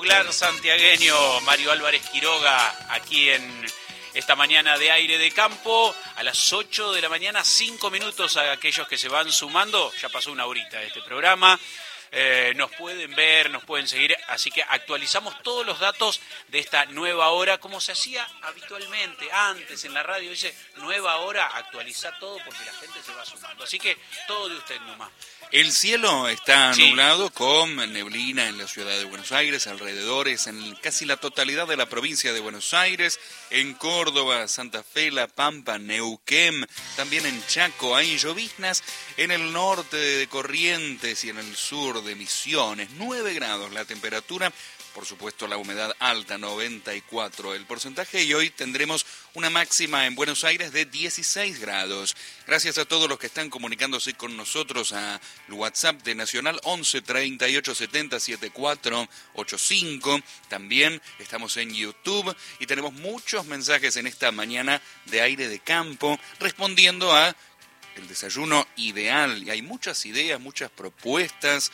juglar santiagueño Mario Álvarez Quiroga, aquí en esta mañana de Aire de Campo, a las 8 de la mañana, 5 minutos a aquellos que se van sumando, ya pasó una horita de este programa. Nos pueden ver, nos pueden seguir, así que actualizamos todos los datos de esta nueva hora, como se hacía habitualmente antes en la radio. Dice, nueva hora, actualiza todo porque la gente se va sumando. Así que todo de usted, Numa. El cielo está nublado con neblina en la ciudad de Buenos Aires, alrededores, en casi la totalidad de la provincia de Buenos Aires, en Córdoba, Santa Fe, La Pampa, Neuquén, también en Chaco. Hay lloviznas en el norte de Corrientes y en el sur de Misiones. 9 grados la temperatura. Por supuesto, la humedad alta, 94% el porcentaje, y hoy tendremos una máxima en Buenos Aires de 16 grados. Gracias a todos los que están comunicándose con nosotros a WhatsApp de Nacional 11 38 70 74 85. También estamos en YouTube y tenemos muchos mensajes en esta mañana de Aire de Campo respondiendo a el desayuno ideal. Y hay muchas ideas, muchas propuestas,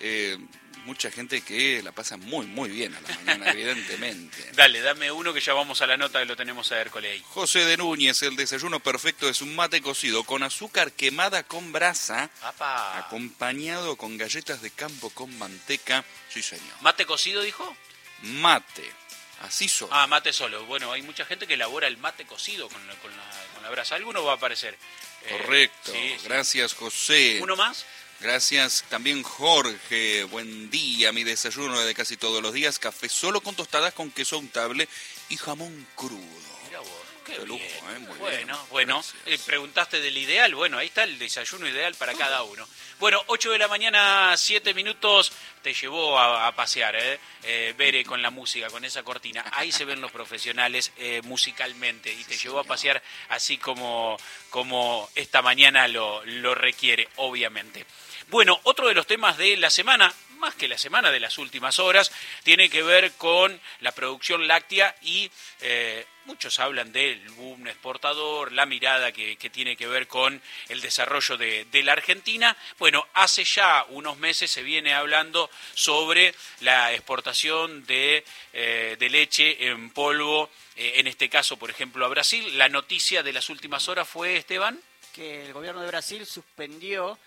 mucha gente que la pasa muy bien a la mañana, evidentemente. Dale, dame uno que ya vamos a la nota que lo tenemos a Hércoles ahí. José de Núñez, el desayuno perfecto es un mate cocido con azúcar quemada con brasa, ¡apa! Acompañado con galletas de campo con manteca. Sí, señor. ¿Mate cocido, dijo? Mate, así solo. Ah, mate solo. Bueno, hay mucha gente que elabora el mate cocido con la brasa. Alguno va a aparecer. Correcto, sí. Gracias, José. ¿Uno más? Gracias también Jorge, buen día, mi desayuno de casi todos los días, café solo con tostadas con queso untable y jamón crudo. Mirá vos, qué lujo, muy bueno, bien. Preguntaste del ideal, bueno, ahí está el desayuno ideal para cada uno. Bueno, 8 de la mañana, 7 minutos, te llevó a pasear, Bere, con la música, con esa cortina. Ahí se ven los profesionales musicalmente y te llevó a pasear así como esta mañana lo requiere, obviamente. Bueno, otro de los temas de la semana, más que la semana, de las últimas horas, tiene que ver con la producción láctea y muchos hablan del boom exportador, la mirada que tiene que ver con el desarrollo de la Argentina. Bueno, hace ya unos meses se viene hablando sobre la exportación de leche en polvo, en este caso, por ejemplo, a Brasil. La noticia de las últimas horas fue, Esteban, que el gobierno de Brasil suspendió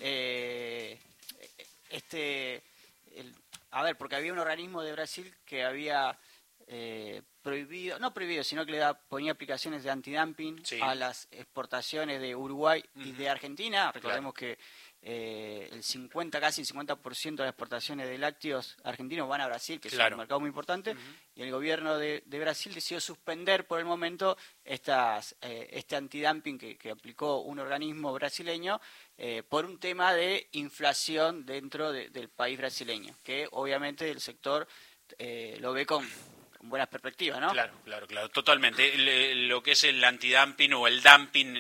porque había un organismo de Brasil que había prohibido, sino que ponía aplicaciones de antidumping a las exportaciones de Uruguay y de Argentina. Recordemos que casi el 50% de las exportaciones de lácteos argentinos van a Brasil, que es un mercado muy importante, y el gobierno de Brasil decidió suspender por el momento este antidumping que aplicó un organismo brasileño por un tema de inflación dentro del país brasileño, que obviamente el sector lo ve con buenas perspectivas, ¿no? Claro, totalmente. Lo que es el antidumping o el dumping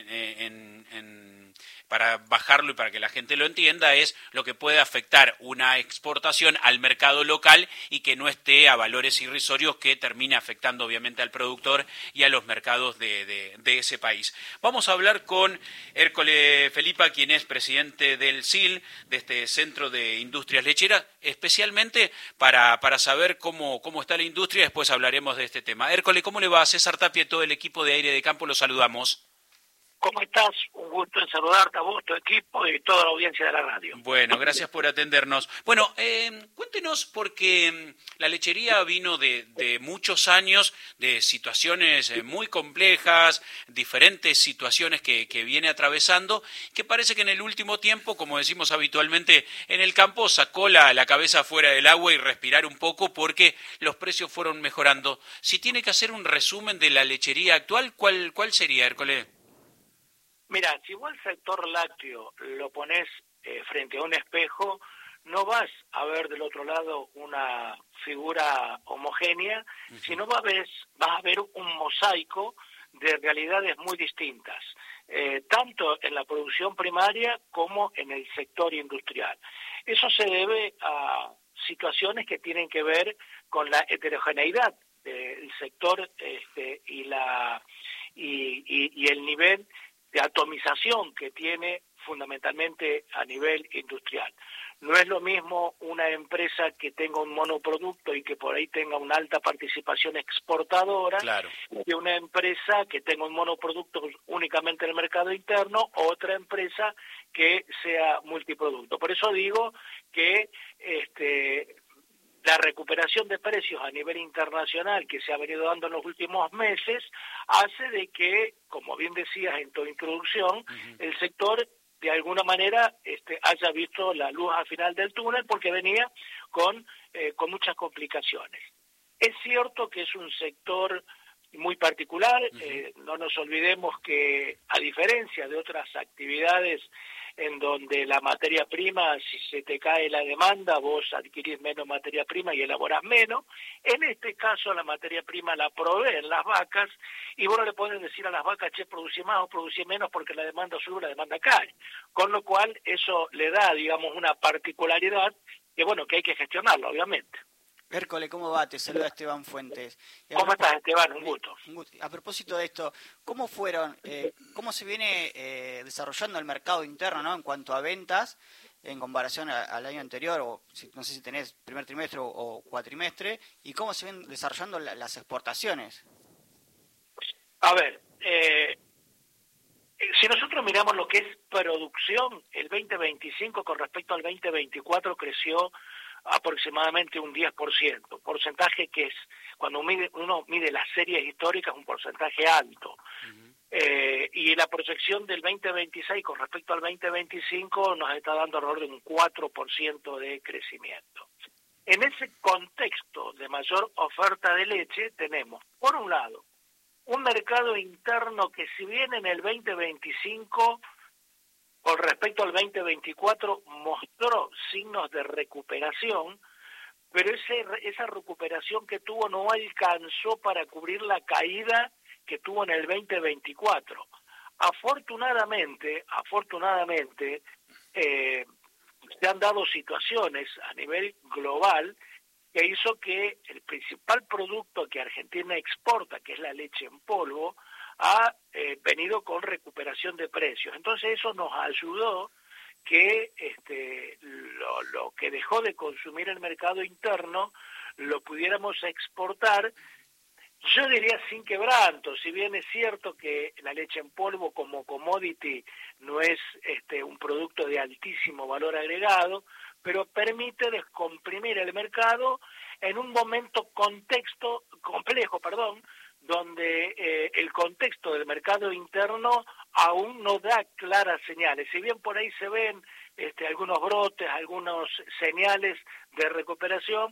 para bajarlo y para que la gente lo entienda, es lo que puede afectar una exportación al mercado local y que no esté a valores irrisorios que termine afectando obviamente al productor y a los mercados de ese país. Vamos a hablar con Hércoles Felipa, quien es presidente del CIL, de este Centro de Industrias Lecheras, especialmente para saber cómo está la industria. Después hablaremos de este tema. Hércoles, ¿cómo le va? César Tapia y todo el equipo de Aire de Campo, los saludamos. ¿Cómo estás? Un gusto en saludarte a vos, tu equipo y toda la audiencia de la radio. Bueno, gracias por atendernos. Bueno, cuéntenos, porque la lechería vino de muchos años, de situaciones muy complejas, diferentes situaciones que viene atravesando, que parece que en el último tiempo, como decimos habitualmente en el campo, sacó la cabeza fuera del agua y respirar un poco porque los precios fueron mejorando. Si tiene que hacer un resumen de la lechería actual, ¿cuál sería, Hércoles? Mira, si vos el sector lácteo lo pones frente a un espejo, no vas a ver del otro lado una figura homogénea, sino vas a ver un mosaico de realidades muy distintas, tanto en la producción primaria como en el sector industrial. Eso se debe a situaciones que tienen que ver con la heterogeneidad del sector y el nivel de atomización que tiene fundamentalmente a nivel industrial. No es lo mismo una empresa que tenga un monoproducto y que por ahí tenga una alta participación exportadora, claro, que una empresa que tenga un monoproducto únicamente en el mercado interno, o otra empresa que sea multiproducto. Por eso digo que la recuperación de precios a nivel internacional que se ha venido dando en los últimos meses hace de que, como bien decías en tu introducción, el sector de alguna manera haya visto la luz al final del túnel, porque venía con muchas complicaciones. Es cierto que es un sector muy particular, no nos olvidemos que, a diferencia de otras actividades en donde la materia prima, si se te cae la demanda, vos adquirís menos materia prima y elaborás menos. En este caso, la materia prima la proveen las vacas, y vos no le podés decir a las vacas, che, producís más o producís menos porque la demanda sube, la demanda cae. Con lo cual, eso le da, digamos, una particularidad que, bueno, que hay que gestionarlo, obviamente. Hércole, ¿cómo va? Te saluda Esteban Fuentes. ¿Cómo estás, Esteban? Un gusto. A propósito de esto, ¿cómo se viene desarrollando el mercado interno, ¿no?, en cuanto a ventas en comparación al año anterior, o no sé si tenés primer trimestre o cuatrimestre, y cómo se vienen desarrollando las exportaciones? A ver, si nosotros miramos lo que es producción, el 2025 con respecto al 2024 creció aproximadamente un 10%, porcentaje que es, cuando uno mide las series históricas, un porcentaje alto. Y la proyección del 2026 con respecto al 2025 nos está dando alrededor de un 4% de crecimiento. En ese contexto de mayor oferta de leche tenemos, por un lado, un mercado interno que, si bien en el 2025 con respecto al 2024 mostró signos de recuperación, pero esa recuperación que tuvo no alcanzó para cubrir la caída que tuvo en el 2024. Afortunadamente, se han dado situaciones a nivel global que hizo que el principal producto que Argentina exporta, que es la leche en polvo, ha venido con recuperación de precios. Entonces eso nos ayudó que lo que dejó de consumir el mercado interno lo pudiéramos exportar, yo diría sin quebranto. Si bien es cierto que la leche en polvo como commodity no es un producto de altísimo valor agregado, pero permite descomprimir el mercado en un contexto complejo, donde el contexto del mercado interno aún no da claras señales. Si bien por ahí se ven algunos brotes, algunos señales de recuperación,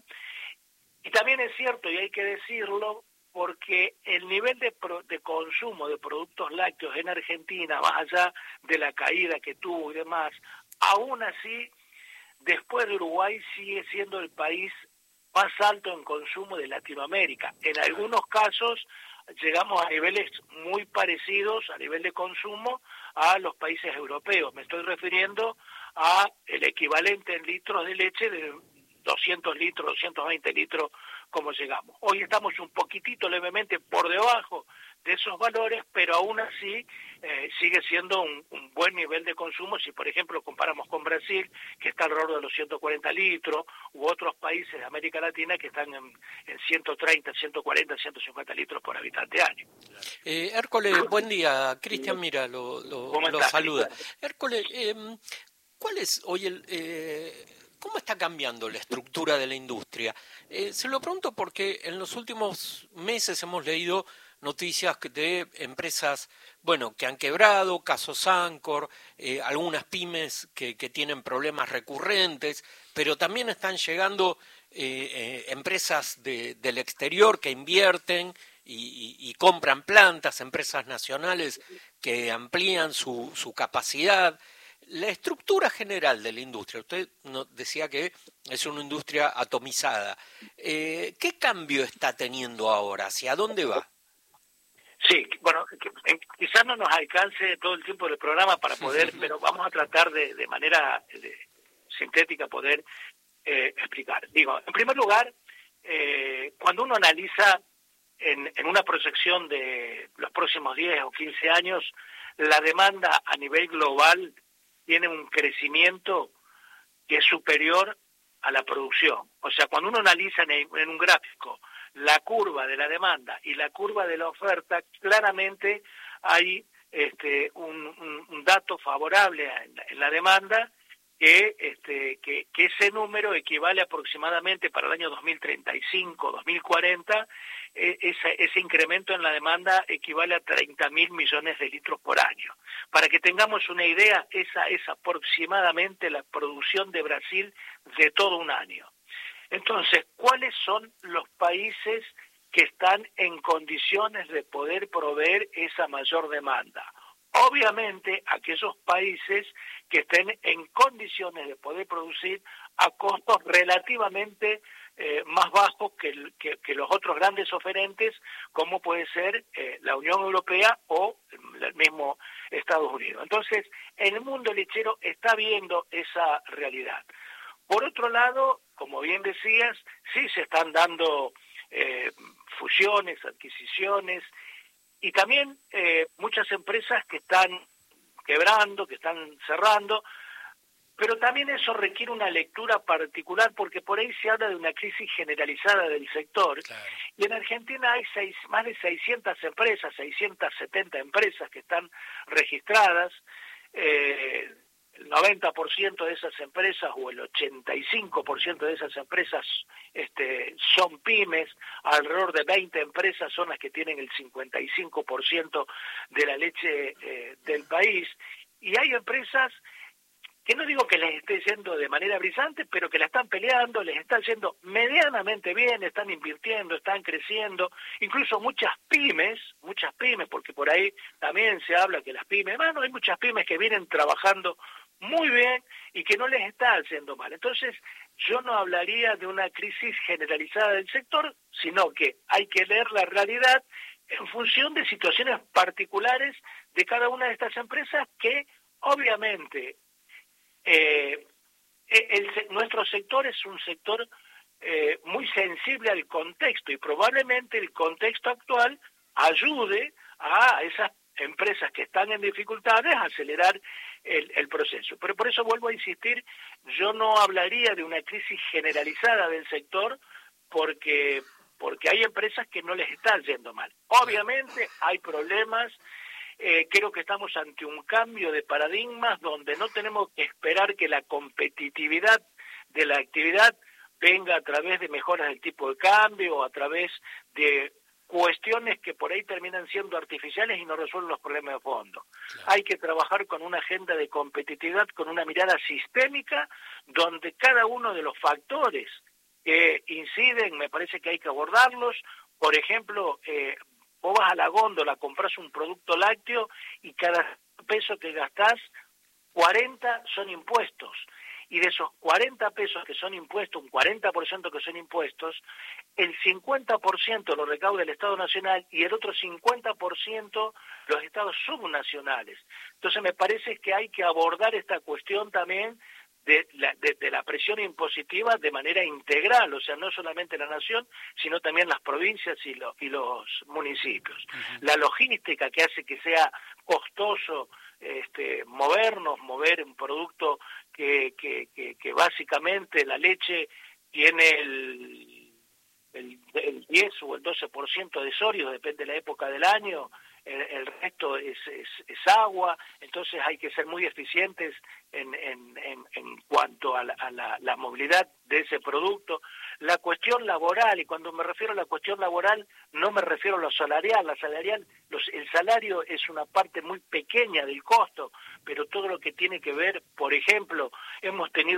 y también es cierto, y hay que decirlo, porque el nivel de consumo de productos lácteos en Argentina, más allá de la caída que tuvo y demás, aún así, después de Uruguay, sigue siendo el país más alto en consumo de Latinoamérica. En algunos casos llegamos a niveles muy parecidos a nivel de consumo a los países europeos. Me estoy refiriendo a el equivalente en litros de leche de 200 litros, 220 litros, como llegamos. Hoy estamos un poquitito levemente por debajo de esos valores, pero aún así sigue siendo un buen nivel de consumo. Si, por ejemplo, comparamos con Brasil, que está alrededor de los 140 litros, u otros países de América Latina que están en 130, 140, 150 litros por habitante año. Hércole, buen día. Cristian Mira lo saluda. Hércole, ¿cuál es hoy ¿cómo está cambiando la estructura de la industria? Se lo pregunto porque en los últimos meses hemos leído noticias de empresas, que han quebrado, casos Ancor, algunas pymes que tienen problemas recurrentes, pero también están llegando empresas del exterior que invierten y compran plantas, empresas nacionales que amplían su capacidad. La estructura general de la industria, usted decía que es una industria atomizada. ¿Qué cambio está teniendo ahora? ¿Hacia dónde va? Sí, bueno, quizás no nos alcance todo el tiempo del programa para poder, pero vamos a tratar de manera sintética poder explicar. Digo, en primer lugar, cuando uno analiza en una proyección de los próximos 10 o 15 años, la demanda a nivel global tiene un crecimiento que es superior a la producción. O sea, cuando uno analiza en un gráfico la curva de la demanda y la curva de la oferta, claramente hay un dato favorable en la demanda, que ese número equivale aproximadamente para el año 2035, 2040, ese incremento en la demanda equivale a 30.000 millones de litros por año. Para que tengamos una idea, esa es aproximadamente la producción de Brasil de todo un año. Entonces, ¿cuáles son los países que están en condiciones de poder proveer esa mayor demanda? Obviamente, aquellos países que estén en condiciones de poder producir a costos relativamente más bajos que los otros grandes oferentes, como puede ser la Unión Europea o el mismo Estados Unidos. Entonces, el mundo lechero está viendo esa realidad. Por otro lado, como bien decías, sí se están dando fusiones, adquisiciones, y también muchas empresas que están quebrando, que están cerrando, pero también eso requiere una lectura particular, porque por ahí se habla de una crisis generalizada del sector. Claro. Y en Argentina hay más de 600 empresas, 670 empresas que están registradas. El 90% de esas empresas o el 85% de esas empresas son pymes, alrededor de 20 empresas son las que tienen el 55% de la leche del país, y hay empresas que no digo que les esté yendo de manera brillante, pero que la están peleando, les está yendo medianamente bien, están invirtiendo, están creciendo, incluso muchas pymes, porque por ahí también se habla que las pymes, hay muchas pymes que vienen trabajando muy bien y que no les está haciendo mal. Entonces, yo no hablaría de una crisis generalizada del sector, sino que hay que leer la realidad en función de situaciones particulares de cada una de estas empresas que, obviamente, nuestro sector es un sector muy sensible al contexto, y probablemente el contexto actual ayude a esas empresas que están en dificultades a acelerar el proceso. Pero por eso vuelvo a insistir, yo no hablaría de una crisis generalizada del sector, porque hay empresas que no les está yendo mal. Obviamente hay problemas. Creo que estamos ante un cambio de paradigmas donde no tenemos que esperar que la competitividad de la actividad venga a través de mejoras del tipo de cambio o a través de cuestiones que por ahí terminan siendo artificiales y no resuelven los problemas de fondo. Claro. Hay que trabajar con una agenda de competitividad, con una mirada sistémica, donde cada uno de los factores que inciden, me parece que hay que abordarlos. Por ejemplo, vos vas a la góndola, compras un producto lácteo y cada peso que gastás, 40 son impuestos. Y de esos 40 pesos que son impuestos, un 40% que son impuestos, el 50% lo recauda el Estado Nacional y el otro 50% los estados subnacionales. Entonces me parece que hay que abordar esta cuestión también de la presión impositiva de manera integral, o sea, no solamente la nación, sino también las provincias y los municipios. Uh-huh. La logística que hace que sea costoso mover un producto que básicamente la leche tiene el 10 o el 12% de sodio, depende de la época del año, el resto es agua, entonces hay que ser muy eficientes en cuanto a la movilidad de ese producto. La cuestión laboral, y cuando me refiero a la cuestión laboral no me refiero a lo salarial, el salario es una parte muy pequeña del costo, pero todo lo que tiene que ver, por ejemplo, hemos tenido